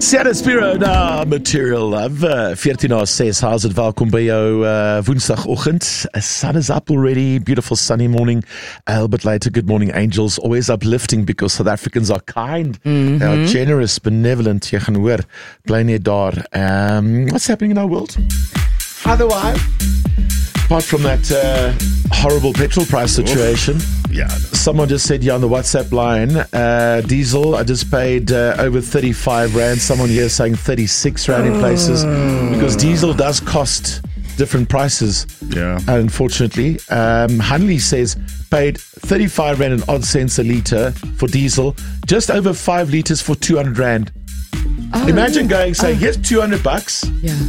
Sarah Spiro na Material Love, 14:06, how's it? Welkom by jou woensdagoggend. Sun is up already, beautiful sunny morning. A little bit later, good morning angels, always uplifting because South Africans are kind, they are generous, benevolent. Jy gaan hoor, bly net daar. What's happening in our world? Otherwise, apart from that horrible petrol price situation, someone just said on the WhatsApp line, diesel, I just paid over 35 Rand. Someone here saying 36 Rand in places because diesel does cost different prices. Unfortunately, Hanley says paid 35 Rand and odd cents a litre for diesel, just over 5 litres for 200 Rand. Imagine going saying, here's $200.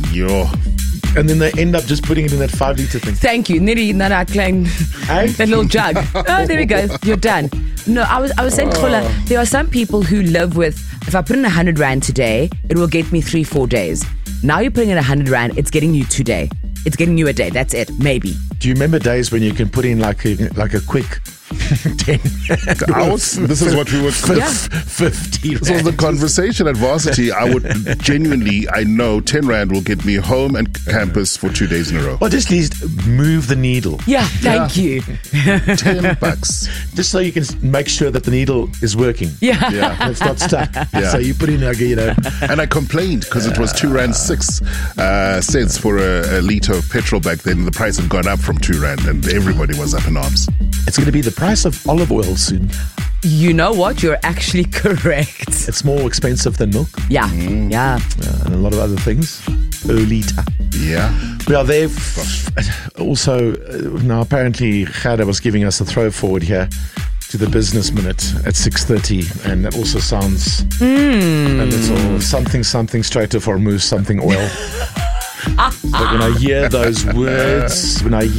And then they end up just putting it in that 5 litre thing. Thank you. Neri nara klein that little jug. Oh, there we go. You're done. No, I was saying, Khola, there are some people who live with, if I put in 100 Rand today, it will get me 3-4 days. Now you're putting in 100 Rand, it's getting you today. It's getting you a day. That's it. Maybe. Do you remember days when you can put in like a quick 10 This is what we would 50 This was the conversation at Varsity. I would genuinely, I know 10 Rand will get me home and campus for 2 days in a row. Well, just at least move the needle. Yeah, thank you. $10. Just so you can make sure that the needle is working. Yeah. It's not stuck. So you put in And I complained because it was 2 Rand 6 cents for a litre of petrol back then. The price had gone up from 2 Rand and everybody was up in arms. It's going to be the price of olive oil soon. You know what? You're actually correct. It's more expensive than milk. Yeah. And a lot of other things. Per litre. Well, they've also, now apparently Gerda was giving us a throw forward here to the Business Minute at 6:30, and that also sounds and it's all something straight off Hormuz, something oil. But when I hear those words,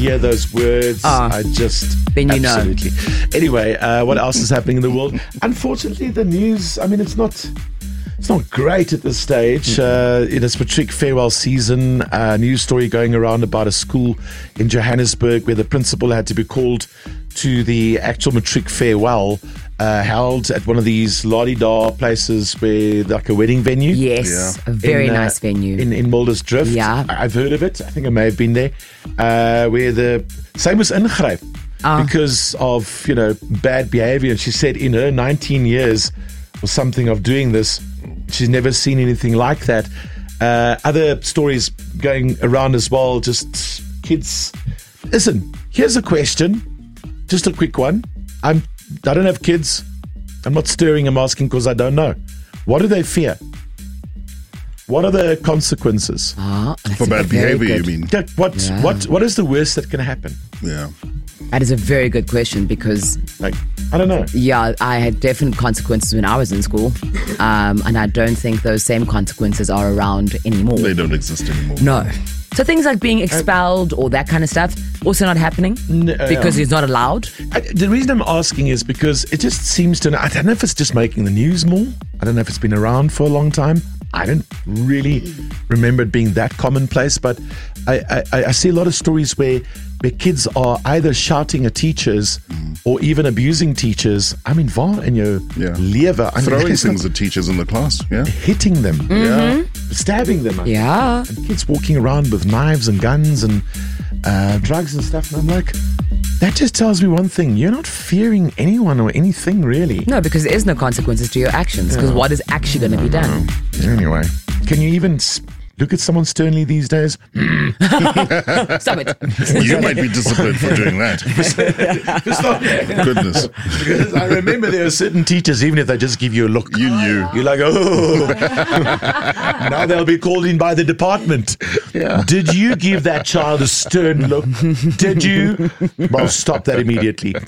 I just then you absolutely know. Anyway, what else is happening in the world? Unfortunately, the news, I mean, it's not great at this stage. It's matric farewell season. A news story going around about a school in Johannesburg where the principal had to be called to the actual matric farewell held at one of these la-di-da places where, like a wedding venue. Yes, a very nice venue. In Mulder's Drift. Yeah. I've heard of it. I think I may have been there. Where the same was ingryp because of, bad behavior. And she said in her 19 years or something of doing this, she's never seen anything like that. Other stories going around as well, just kids. Listen, here's a question. Just a quick one. I don't have kids. I'm not stirring. I'm asking because I don't know. What do they fear? What are the consequences? For bad behavior, you mean? What is the worst that can happen? That is a very good question because, I don't know. Yeah, I had definite consequences when I was in school, and I don't think those same consequences are around anymore. They don't exist anymore. No. So things like being expelled or that kind of stuff also not happening because it's not allowed? The reason I'm asking is because it just seems to... I don't know if it's just making the news more. I don't know if it's been around for a long time. I don't really remember it being that commonplace, but I see a lot of stories where kids are either shouting at teachers or even abusing teachers. I mean, waar in jou lewe? Throwing things at teachers in the class, hitting them, stabbing them. And kids walking around with knives and guns and drugs and stuff. And I'm like, that just tells me one thing. You're not fearing anyone or anything, really. No, because there is no consequences to your actions, because what is actually going to be done? Anyway, can you even look at someone sternly these days? Stop it. You might be disciplined for doing that. Goodness. Because I remember there are certain teachers, even if they just give you a look, you knew. You're like, oh. Now they'll be called in by the department. Did you give that child a stern look? Did you? Well, stop that immediately. 0848500942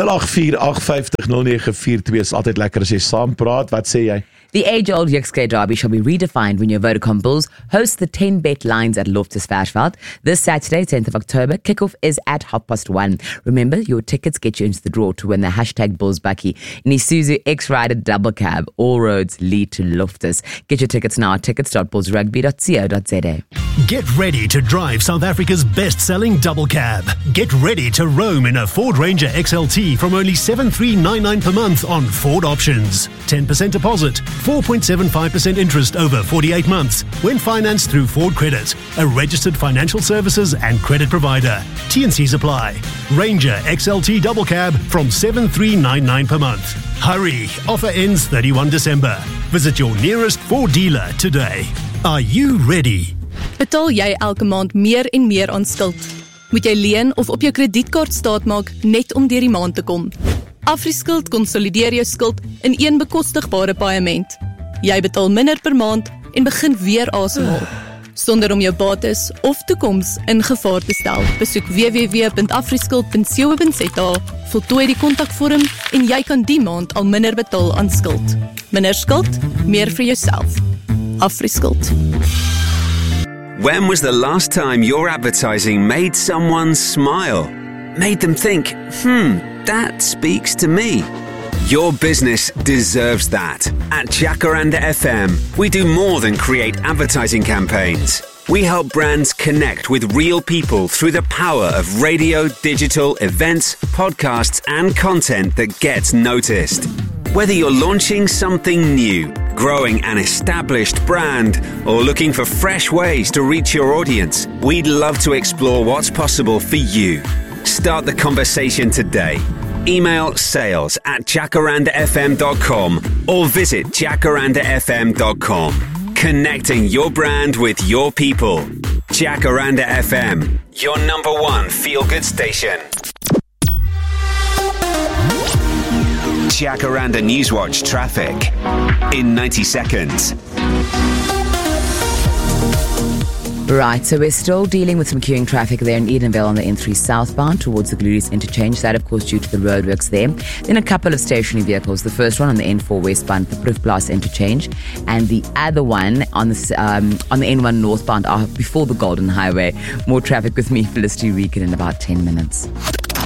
is altyd lekker as jy saam praat. Wat sê jy? The age-old Jukskei Derby shall be redefined when your Vodacom Bulls host the 10-bet lines at Loftus Versfeld. This Saturday, 10th of October, kickoff is at 1:30. Remember, your tickets get you into the draw to win the #BullsBucky in Isuzu X-Rider Double Cab. All roads lead to Loftus. Get your tickets now at tickets.bullsrugby.co.za. Get ready to drive South Africa's best-selling double cab. Get ready to roam in a Ford Ranger XLT from only $7,399 per month on Ford options. 10% deposit, 4.75% interest over 48 months when financed through Ford Credit, a registered financial services and credit provider. T&Cs apply. Ranger XLT double cab from $7,399 per month. Hurry, offer ends 31 December. Visit your nearest Ford dealer today. Are you ready? Betaal jy elke maand meer en meer aan skuld? Moet jy leen of op jou kredietkaart staatmaak net om deur die maand te kom? AfriSkuld konsolideer jou skuld in een bekostigbare paaiement. Jy betaal minder per maand en begin weer asemhaal. Sonder om jou bates of toekoms in gevaar te stel. Besoek www.afriskuld.co.za, voltooi die kontakvorm en jy kan die maand al minder betaal aan skuld. Minder skuld, meer vir jouself. AfriSkuld. When was the last time your advertising made someone smile? Made them think, that speaks to me. Your business deserves that. At Jacaranda FM, we do more than create advertising campaigns. We help brands connect with real people through the power of radio, digital, events, podcasts, and content that gets noticed. Whether you're launching something new, growing an established brand, or looking for fresh ways to reach your audience, we'd love to explore what's possible for you. Start the conversation today. Email sales@jacarandafm.com or visit jacarandafm.com. Connecting your brand with your people. Jacaranda FM, your number one feel-good station. Jacaranda Newswatch traffic in 90 seconds. Right, so we're still dealing with some queuing traffic there in Edenvale on the N3 southbound towards the Glorious interchange. That, of course, due to the roadworks there. Then a couple of stationary vehicles. The first one on the N4 westbound, the Proefplaas interchange, and the other one on the N1 northbound before the Golden Highway. More traffic with me, Felicity Regan, in about 10 minutes.